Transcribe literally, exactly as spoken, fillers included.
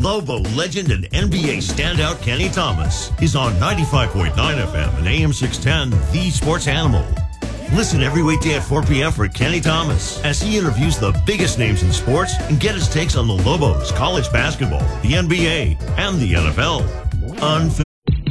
Lobo legend and N B A standout Kenny Thomas is on ninety-five point nine F M and A M six ten, The Sports Animal. Listen every weekday at four p.m. for Kenny Thomas as he interviews the biggest names in sports and get his takes on the Lobos, college basketball, the N B A, and the N F L. Unfiltered.